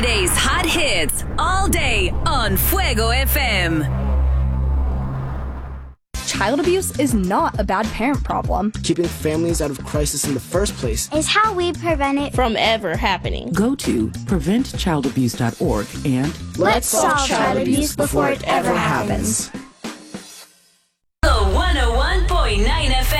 Today's hot hits all day on Fuego FM. Child abuse is not a bad parent problem. Keeping families out of crisis in the first place is how we prevent it from ever happening. Go to preventchildabuse.org and let's solve child abuse before it ever happens. The 101.9 FM.